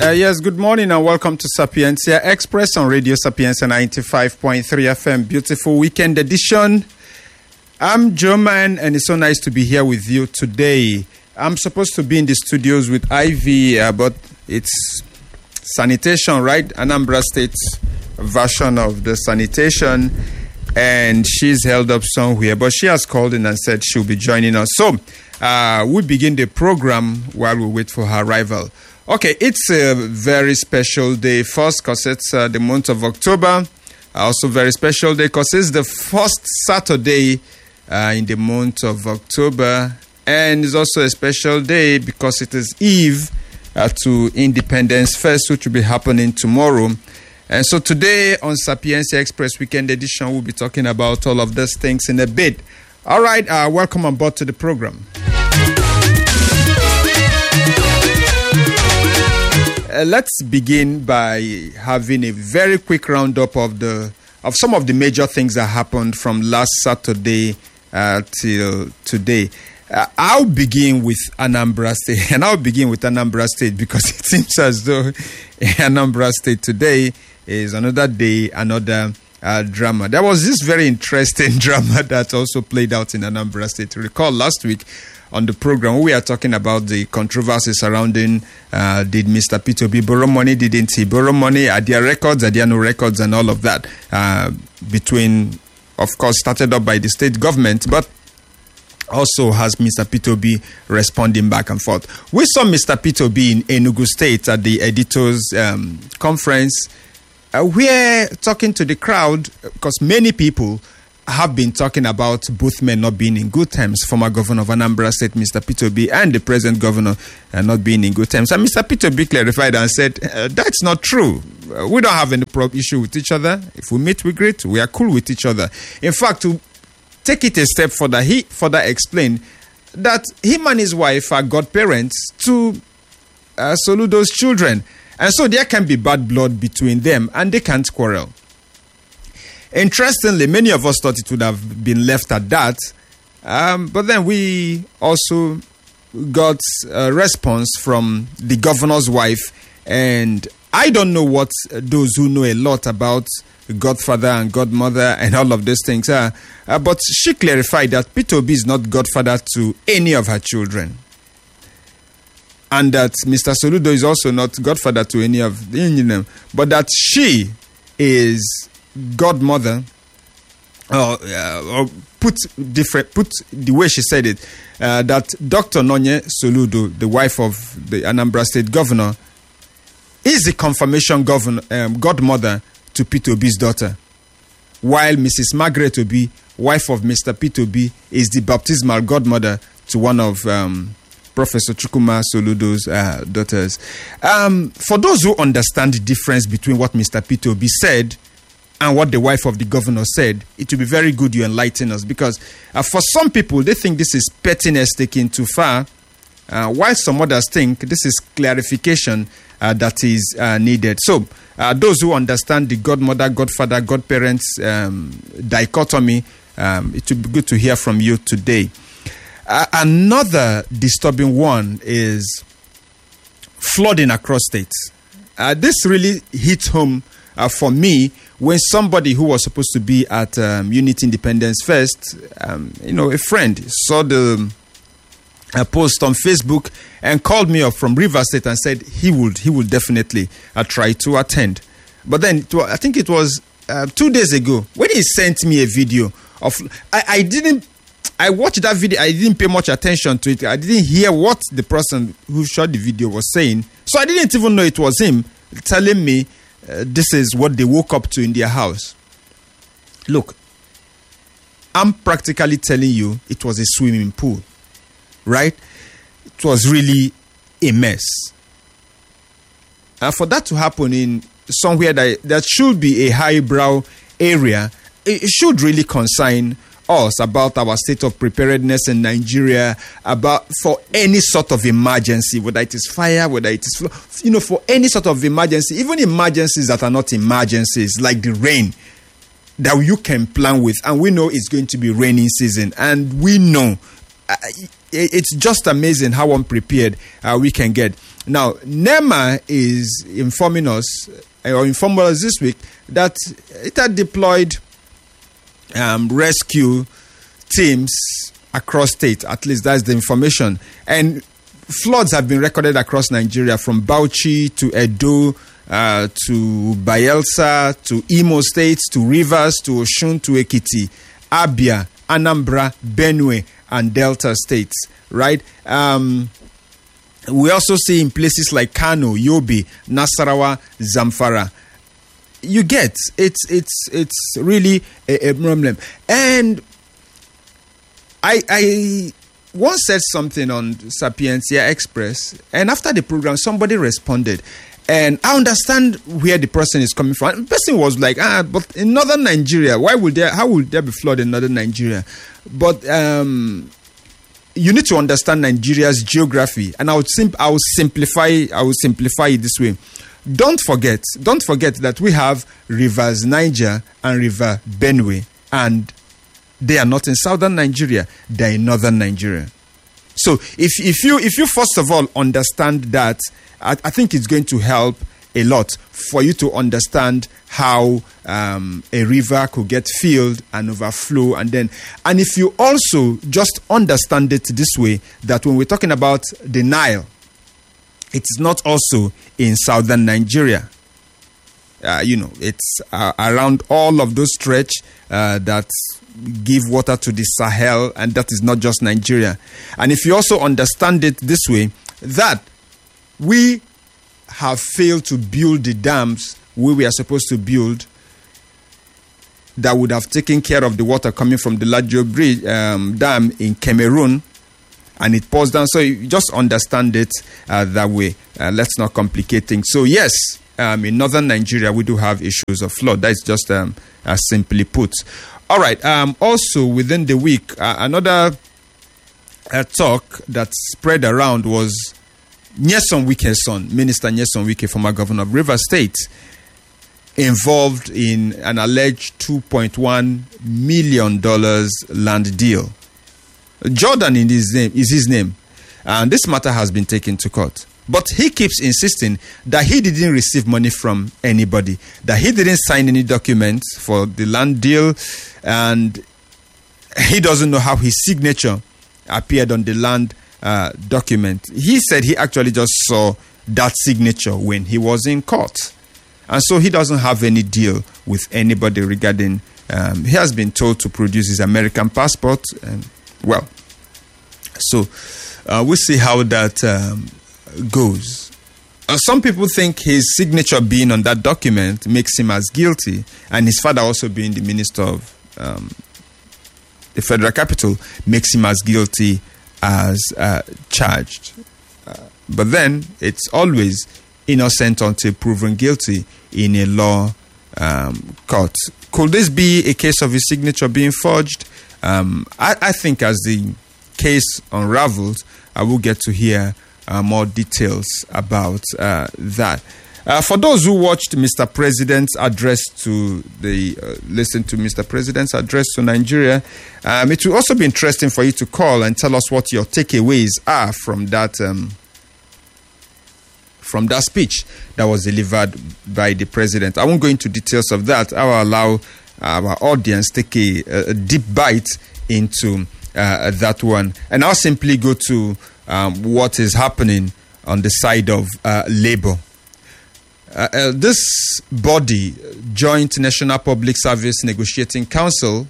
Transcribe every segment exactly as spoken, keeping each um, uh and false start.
Uh, yes, good morning and welcome to Sapientia Express on Radio Sapientia ninety-five point three F M. Beautiful weekend edition. I'm Joe Man and it's so nice to be here with you today. I'm supposed to be in the studios with Ivy, uh, but it's sanitation, right? Anambra State's version of the sanitation. And she's held up somewhere, but she has called in and said she'll be joining us. So uh, we begin the program while we wait for her arrival. Okay, it's a very special day first because it's uh, the month of October. Also very special day because it's the first Saturday uh, in the month of October. And it's also a special day because it is Eve uh, to Independence Fest, which will be happening tomorrow. And so today on Sapientia Express Weekend Edition, we'll be talking about all of these things in a bit. All right, uh, welcome on board to the program. Uh, let's begin by having a very quick roundup of the of some of the major things that happened from last Saturday uh, till today. Uh, I'll begin with Anambra State, and I'll begin with Anambra State because it seems as though Anambra State today is another day, another uh, drama. There was this very interesting drama that also played out in Anambra State. Recall last week on the program, we are talking about the controversy surrounding uh, did Mister Peter Obi borrow money, didn't he borrow money, are there records, are there no records, and all of that uh, between, of course, started up by the state government, but also has Mister Peter Obi responding back and forth. We saw Mister Peter Obi in Enugu State at the editors' um, conference. Uh, we're talking to the crowd because many people have been talking about both men not being in good terms. Former governor of Anambra State, Mister Peter Obi, and the present governor uh, not being in good terms. And Mister Peter Obi clarified and said, uh, that's not true. Uh, we don't have any pro- issue with each other. If we meet, we greet. We are cool with each other. In fact, to take it a step further, he further explained that him and his wife are godparents to uh, Soludo's children. And so there can be bad blood between them and they can't quarrel. Interestingly, many of us thought it would have been left at that. Um, but then we also got a response from the governor's wife. And I don't know what those who know a lot about godfather and godmother and all of those things are. Uh, but she clarified that Peter Obi is not godfather to any of her children. And that Mister Soludo is also not godfather to any of them. But that she is godmother, or, uh, or put different, put the way she said it, uh, that Doctor Nonye Soludo, the wife of the Anambra State governor, is the confirmation governor, um, godmother to Peter Obi's daughter, while Missus Margaret Obi, wife of Mister Peter Obi, is the baptismal godmother to one of um, Professor Chukwuma Soludo's uh, daughters. Um, for those who understand the difference between what Mister Peter Obi said and what the wife of the governor said, it will be very good you enlighten us, because uh, for some people, they think this is pettiness taken too far, uh, while some others think this is clarification uh, that is uh, needed. So, uh, those who understand the godmother, godfather, godparents um, dichotomy, um, it will be good to hear from you today. Uh, another disturbing one is flooding across states. Uh, this really hit home uh, for me when somebody who was supposed to be at um, Unity Independence Fest, um, you know, a friend, saw the uh, post on Facebook and called me up from River State and said he would he would definitely uh, try to attend. But then it was, I think it was uh, two days ago when he sent me a video of I, I didn't I watched that video. I didn't pay much attention to it. I didn't hear what the person who shot the video was saying. So I didn't even know it was him telling me uh, this is what they woke up to in their house. Look, I'm practically telling you it was a swimming pool, right? It was really a mess. And for that to happen in somewhere that, that should be a highbrow area, it should really concern us about our state of preparedness in Nigeria, about for any sort of emergency, whether it is fire, whether it is, you know, for any sort of emergency, even emergencies that are not emergencies, like the rain that you can plan with. And we know it's going to be raining season. And we know uh, it's just amazing how unprepared uh, we can get. Now, NEMA is informing us, or informed us this week, that it had deployed um, rescue teams across state. At least that's the information. And floods have been recorded across Nigeria, from Bauchi to Edo, uh, to Bayelsa, to Imo State, to Rivers, to Osun, to Ekiti, Abia, Anambra, Benue, and Delta states, right? Um, we also see in places like Kano, Yobe, Nasarawa, Zamfara. You get, it's it's it's really a, a problem. And I I once said something on Sapiencia Express, and after the program, somebody responded. And I understand where the person is coming from. The person was like, ah, but in northern Nigeria, why would there, how would there be flood in northern Nigeria? But um, you need to understand Nigeria's geography. And I would, sim- I would simplify, I would simplify it this way. Don't forget, don't forget that we have rivers Niger and river Benue, and they are not in southern Nigeria, they are in northern Nigeria. So if if you if you first of all understand that, I, I think it's going to help a lot for you to understand how um, a river could get filled and overflow, and then and if you also just understand it this way, that when we're talking about the Nile, it is not also in southern Nigeria. Uh, you know, it's uh, around all of those stretch uh, that give water to the Sahel, and that is not just Nigeria. And if you also understand it this way, that we have failed to build the dams we were supposed to build that would have taken care of the water coming from the Ladjo Bridge um, Dam in Cameroon, and it pours down. So you just understand it uh, that way. Uh, let's not complicate things. So yes, um, in northern Nigeria, we do have issues of flood. That's just um, uh, simply put. All right. Um, also, within the week, uh, another uh, talk that spread around was Nyesom Wike's son, Minister Nyesom Wike, former governor of Rivers State, involved in an alleged two point one million dollars land deal. Jordan in his name, is his name. And this matter has been taken to court. But he keeps insisting that he didn't receive money from anybody, that he didn't sign any documents for the land deal, and he doesn't know how his signature appeared on the land uh, document. He said he actually just saw that signature when he was in court. And so he doesn't have any deal with anybody regarding, um, he has been told to produce his American passport. And, well, so uh, we'll see how that um, goes. Uh, some people think his signature being on that document makes him as guilty, and his father also being the minister of um, the Federal Capital makes him as guilty as uh, charged. Uh, but then it's always innocent until proven guilty in a law um, court. Could this be a case of his signature being forged? Um, I, I think as the case unravels, I will get to hear uh, more details about uh, that. Uh, for those who watched Mister President's address to the, uh, listen to Mister President's address to Nigeria, um, it will also be interesting for you to call and tell us what your takeaways are from that um, from that speech that was delivered by the president. I won't go into details of that. I will allow our audience take a, a deep bite into uh, that one. And I'll simply go to um, what is happening on the side of uh, Labour. Uh, uh, this body, Joint National Public Service Negotiating Council,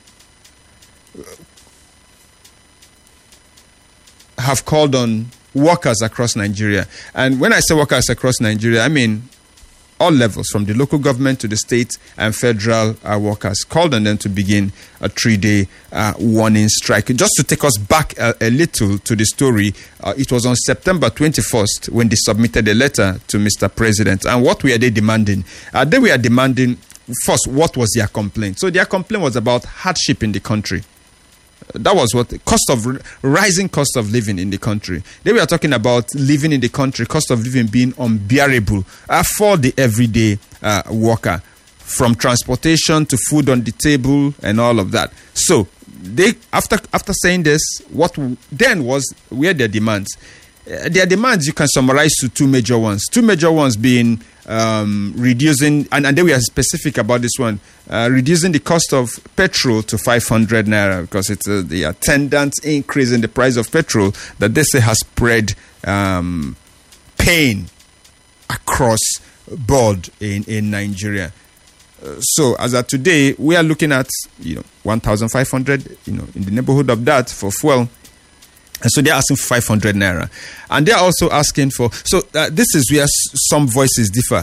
have called on workers across Nigeria. And when I say workers across Nigeria, I mean all levels, from the local government to the state and federal uh, workers, called on them to begin a three-day uh, warning strike. Just to take us back a, a little to the story, uh, it was on September twenty-first when they submitted a letter to Mister President. And what were they demanding? Uh, they were demanding, first, what was their complaint? So their complaint was about hardship in the country. That was what cost of rising cost of living in the country. They were talking about living in the country, cost of living being unbearable uh, for the everyday uh, worker, from transportation to food on the table and all of that. So they after after saying this, what w- then was where their demands. Uh, their demands you can summarize to two major ones. Two major ones being um, reducing, and, and then we are specific about this one, uh, reducing the cost of petrol to five hundred naira, because it's uh, the attendant increase in the price of petrol that they say has spread um, pain across board in, in Nigeria. Uh, so as of today, we are looking at, you know, one thousand five hundred, you know, in the neighborhood of that for fuel. And so they're asking for five hundred naira. And they're also asking for, so uh, this is where s- some voices differ.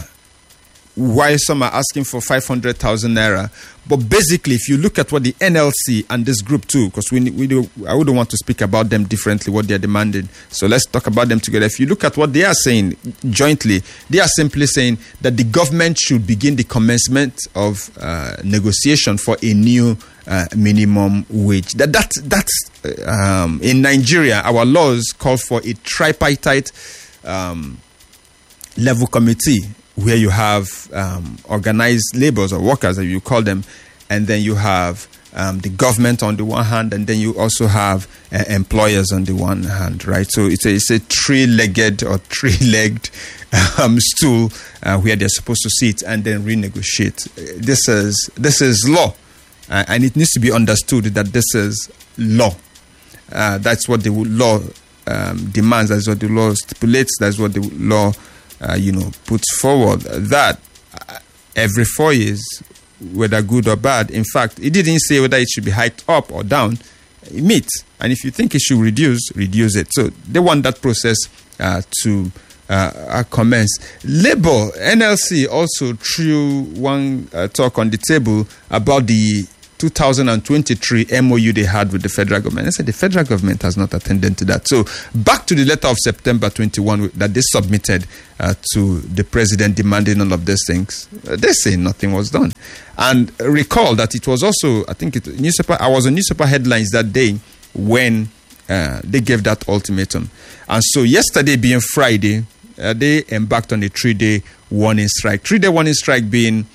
Why some are asking for five hundred thousand naira. But basically, if you look at what the N L C and this group too, because we, we do, I wouldn't want to speak about them differently, what they're demanding. So let's talk about them together. If you look at what they are saying jointly, they are simply saying that the government should begin the commencement of uh, negotiation for a new uh, minimum wage. That that that's um, in Nigeria, our laws call for a tripartite um, level committee, where you have um, organized laborers or workers, as you call them, and then you have um, the government on the one hand, and then you also have uh, employers on the one hand, right? So it's a, it's a three-legged or three-legged um, stool uh, where they're supposed to sit and then renegotiate. This is this is law, uh, and it needs to be understood that this is law. Uh, that's what the law um, demands. That's what the law stipulates. That's what the law Uh, you know, puts forward, that uh, every four years, whether good or bad. In fact, it didn't say whether it should be hiked up or down. It meets. And if you think it should reduce, reduce it. So they want that process uh, to uh, uh, commence. Labour, N L C also threw one uh, talk on the table about the two thousand twenty-three M O U they had with the federal government. I said the federal government has not attended to that. So back to the letter of September twenty-first that they submitted uh, to the president demanding all of these things. Uh, they say nothing was done. And recall that it was also, I think, it, newspaper. I was on newspaper headlines that day when uh, they gave that ultimatum. And so yesterday being Friday, uh, they embarked on a three-day warning strike. Three-day warning strike being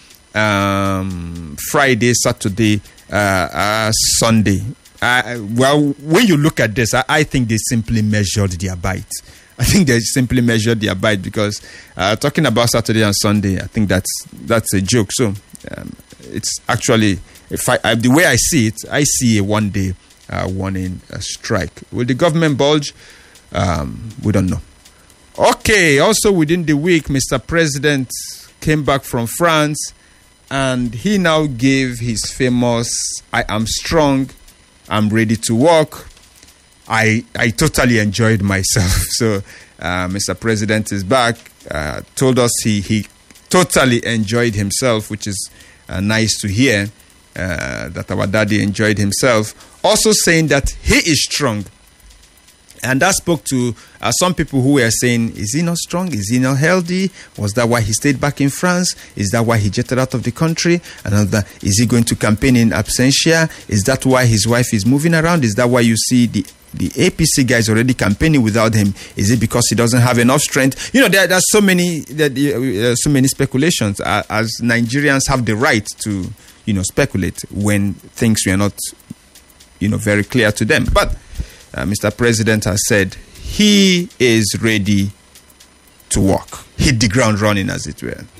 um, Friday, Saturday, uh, uh, Sunday. Uh, well, when you look at this, I, I think they simply measured their bite. I think they simply measured their bite because uh, talking about Saturday and Sunday, I think that's that's a joke. So um, it's actually, if I, I, the way I see it, I see a one-day uh, warning uh, strike. Will the government bulge? Um, we don't know. Okay. Also within the week, Mister President came back from France, and he now gave his famous "I am strong, I'm ready to walk." I I totally enjoyed myself. So uh, Mister President is back. Uh, told us he he totally enjoyed himself, which is uh, nice to hear uh, that our daddy enjoyed himself. Also saying that he is strong. And that spoke to uh, some people who were saying, is he not strong? Is he not healthy? Was that why he stayed back in France? Is that why he jetted out of the country? Another, is he going to campaign in absentia? Is that why his wife is moving around? Is that why you see the the A P C guys already campaigning without him? Is it because he doesn't have enough strength? You know, there there's so many there, uh, so many speculations. Uh, as Nigerians have the right to, you know, speculate when things were not, you know, very clear to them. But Uh, Mister President has said he is ready to walk, hit the ground running, as it were.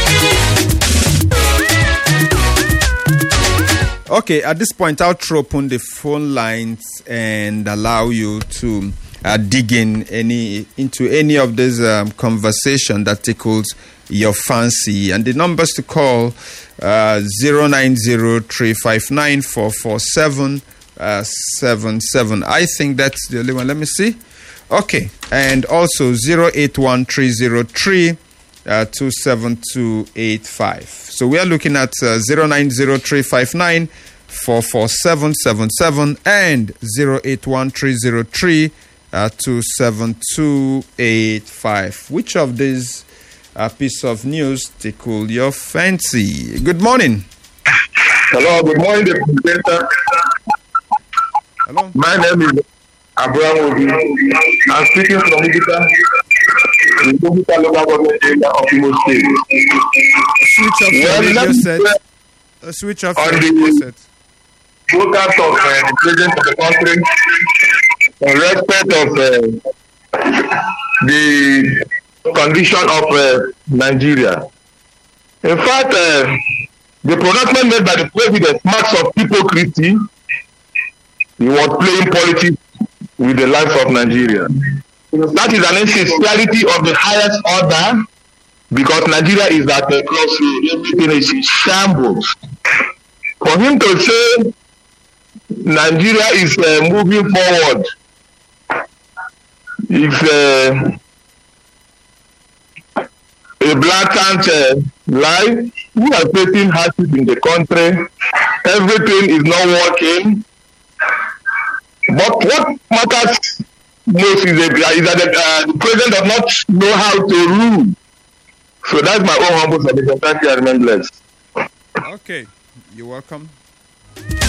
Okay, at this point, I'll throw open the phone lines and allow you to uh, dig in any into any of this um, conversation that tickles your fancy. And the numbers to call uh, zero nine zero three five nine four four seven. Uh, seven seven. I think that's the only one. Let me see. Okay, and also zero eight one three zero three uh, two seven two eight five. So we are looking at uh, zero nine zero three five nine four four seven seven seven and zero eight one three zero three uh, two seven two eight five. Which of these uh, piece of news tickle your fancy? Good morning. Hello. Good morning, the presenter. Hello. My name is Abraham Obi. I'm speaking from Mugita, the Mugita local government area of Imo State. Switch off your radio set. Uh, switch off your radio set. voters of uh, the president of the country in respect of uh, the condition of uh, Nigeria. In fact, uh, the pronouncement made by the president marks of hypocrisy. He was playing politics with the lives of Nigeria. That is an insincerity of the highest order, because Nigeria is at a crossroads. Everything is in shambles. For him to say Nigeria is uh, moving forward, it's uh, a blatant uh, lie. We are facing hardship in the country. Everything is not working. But what matters most is that, is that the, uh, the president does not know how to rule. So that's my own humble submission. Thank you. I remain blessed. Okay, you're welcome.